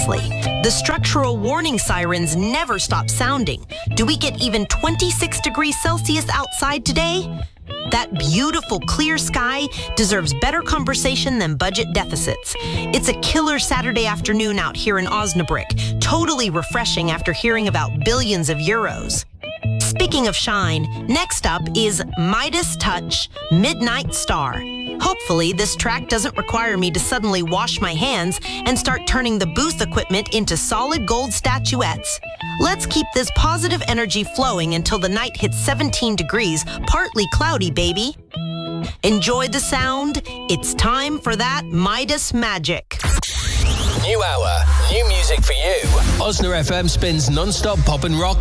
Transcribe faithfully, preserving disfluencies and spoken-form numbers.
Seriously, the structural warning sirens never stop sounding. Do we get even twenty-six degrees Celsius outside today? That beautiful clear sky deserves better conversation than budget deficits. It's a killer Saturday afternoon out here in Osnabrück, totally refreshing after hearing about billions of euros. Speaking of shine, next up is Midas Touch Midnight Star. Hopefully, this track doesn't require me to suddenly wash my hands and start turning the booth equipment into solid gold statuettes. Let's keep this positive energy flowing until the night hits seventeen degrees, partly cloudy, baby. Enjoy the sound. It's time for that Midas magic. New hour, new music for you. Osna F M spins non-stop pop and rock.